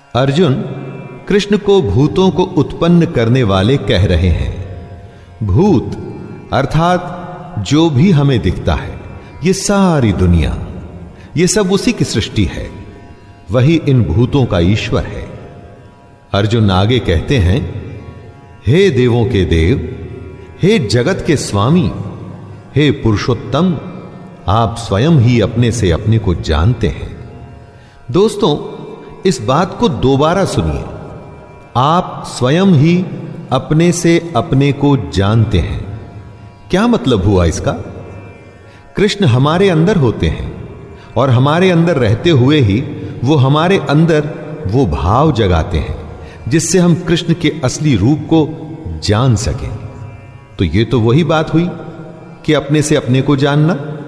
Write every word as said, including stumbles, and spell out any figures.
अर्जुन कृष्ण को भूतों को उत्पन्न करने वाले कह रहे हैं। भूत अर्थात जो भी हमें दिखता है, ये सारी दुनिया, ये सब उसी की सृष्टि है, वही इन भूतों का ईश्वर है। अर्जुन आगे कहते हैं, हे देवों के देव, हे जगत के स्वामी, हे पुरुषोत्तम, आप स्वयं ही अपने से अपने को जानते हैं। दोस्तों, इस बात को दोबारा सुनिए। आप स्वयं ही अपने से अपने को जानते हैं। क्या मतलब हुआ इसका? कृष्ण हमारे अंदर होते हैं और हमारे अंदर रहते हुए ही वो हमारे अंदर वो भाव जगाते हैं जिससे हम कृष्ण के असली रूप को जान सकें। तो ये तो वही बात हुई कि अपने से अपने को जानना।